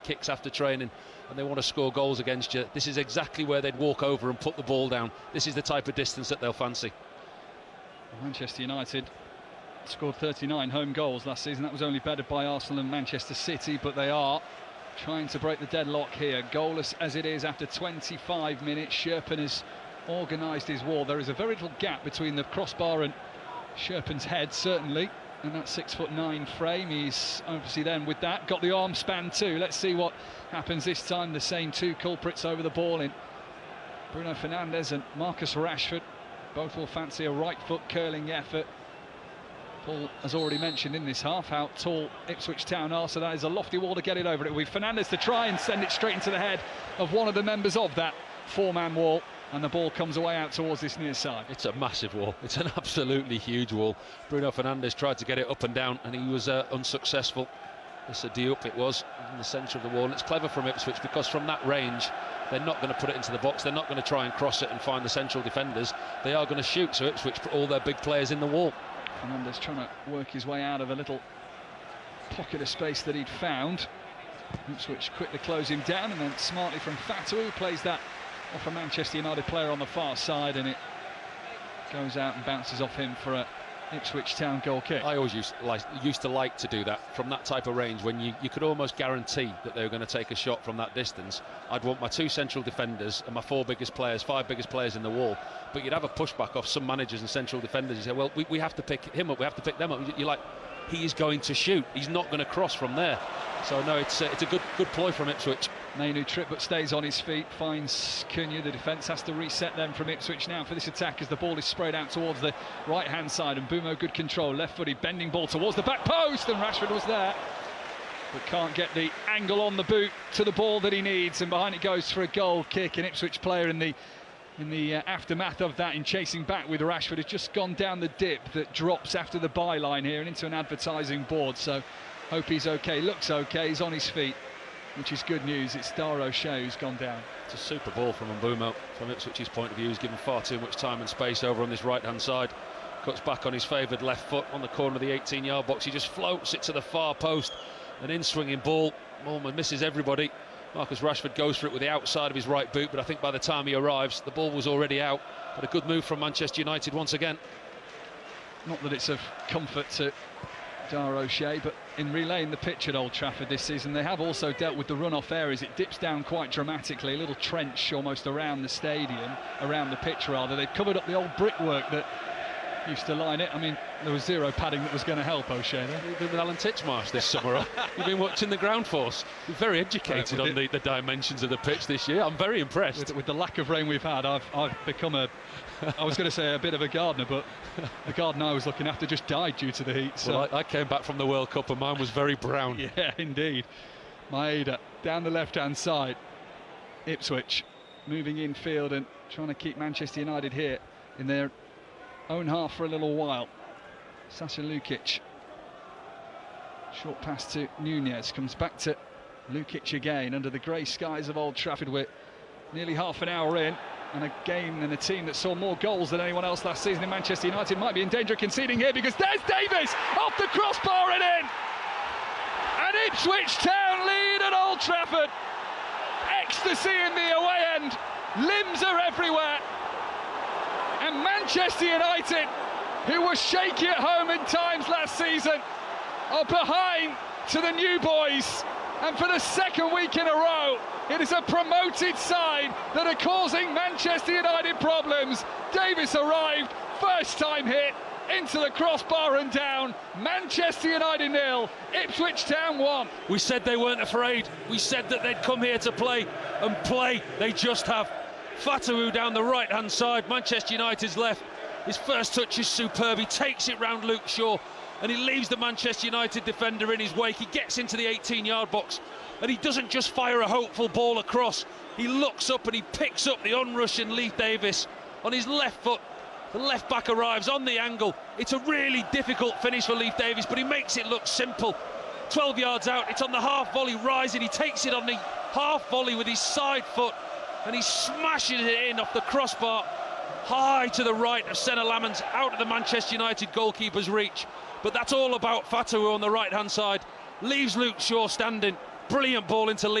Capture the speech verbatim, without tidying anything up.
kicks after training and they want to score goals against you, this is exactly where they'd walk over and put the ball down. This is the type of distance that they'll fancy. Manchester United scored thirty-nine home goals last season. That was only bettered by Arsenal and Manchester City, but they are trying to break the deadlock here. Goalless as it is after twenty-five minutes. Sherpen has organised his wall. There is a very little gap between the crossbar and Sherpen's head, certainly, and that six foot nine frame. He's obviously then with that got the arm span too. Let's see what happens this time. The same two culprits over the ball in Bruno Fernandes and Marcus Rashford. Both will fancy a right foot curling effort. Paul has already mentioned in this half how tall Ipswich Town are, so that is a lofty wall to get it over. It will be Fernandes to try and send it straight into the head of one of the members of that four-man wall, and the ball comes away out towards this near side. It's a massive wall. It's an absolutely huge wall. Bruno Fernandes tried to get it up and down, and he was uh, unsuccessful. It's a Diop it was in the centre of the wall, and it's clever from Ipswich because from that range they're not going to put it into the box. They're not going to try and cross it and find the central defenders. They are going to shoot, so Ipswich put all their big players in the wall. Fernandes trying to work his way out of a little pocket of space that he'd found. Ipswich quickly close him down, and then smartly from Fatawu, who plays that off a Manchester United player on the far side, and it goes out and bounces off him for a Ipswich Town goal kick. I always used, like, used to like to do that from that type of range, when you, you could almost guarantee that they were going to take a shot from that distance. I'd want my two central defenders and my four biggest players, five biggest players in the wall, but you'd have a pushback off some managers and central defenders. You say, well, we, we have to pick him up, we have to pick them up. You're like, he is going to shoot, he's not going to cross from there. So no, it's, uh, it's a good, good ploy from Ipswich. Mainoo trip but stays on his feet, finds Cunha. The defence has to reset them from Ipswich now for this attack as the ball is sprayed out towards the right hand side, and Mbeumo good control, left footed, bending ball towards the back post, and Rashford was there but can't get the angle on the boot to the ball that he needs, and behind it goes for a goal kick. An Ipswich player in the in the uh, aftermath of that, in chasing back with Rashford, has just gone down the dip that drops after the byline here and into an advertising board. So hope he's okay, looks okay, he's on his feet, which is good news. It's Dara O'Shea who's gone down. It's a super ball from Mbeumo. From Ipswich's point of view, he's given far too much time and space over on this right-hand side. Cuts back on his favoured left foot on the corner of the eighteen yard box. He just floats it to the far post. An in-swinging ball. Moorman misses everybody. Marcus Rashford goes for it with the outside of his right boot, but I think by the time he arrives, the ball was already out. But a good move from Manchester United once again. Not that it's of comfort to Dara O'Shea, but in relaying the pitch at Old Trafford this season, they have also dealt with the run-off areas. It dips down quite dramatically, a little trench almost around the stadium, around the pitch rather. They've covered up the old brickwork that used to line it. I mean, there was zero padding that was going to help O'Shea there. You've been with Alan Titchmarsh this summer. You've been watching the ground force. You're very educated right, on the, the dimensions of the pitch this year. I'm very impressed. With, with the lack of rain we've had, I've, I've become a, I was going to say a bit of a gardener, but the garden I was looking after just died due to the heat. So. Well, I, I came back from the World Cup and mine was very brown. Yeah, indeed. Maeda down the left-hand side. Ipswich moving infield and trying to keep Manchester United here in their own half for a little while. Sasa Lukic, short pass to Nunez, comes back to Lukic again under the grey skies of Old Trafford. We're nearly half an hour in, and a game and a team that saw more goals than anyone else last season in Manchester United might be in danger of conceding here, because there's Davies off the crossbar and in, and Ipswich Town lead at Old Trafford. Ecstasy in the away end, limbs are everywhere. And Manchester United, who were shaky at home in times last season, are behind to the new boys. And for the second week in a row, it is a promoted side that are causing Manchester United problems. Davies arrived, first time hit, into the crossbar and down. Manchester United nil, Ipswich Town one. We said they weren't afraid. We said that they'd come here to play, and play they just have. Fatawu down the right-hand side, Manchester United's left. His first touch is superb. He takes it round Luke Shaw, and he leaves the Manchester United defender in his wake. He gets into the eighteen yard box, and he doesn't just fire a hopeful ball across. He looks up and he picks up the on-rushing Leif Davis on his left foot. The left back arrives on the angle. It's a really difficult finish for Leif Davis, but he makes it look simple. twelve yards out, it's on the half volley rising. He takes it on the half volley with his side foot, and he smashes it in off the crossbar, high to the right of Senna Lamans, out of the Manchester United goalkeeper's reach. But that's all about Fatawu on the right-hand side. Leaves Luke Shaw standing, brilliant ball into Lee.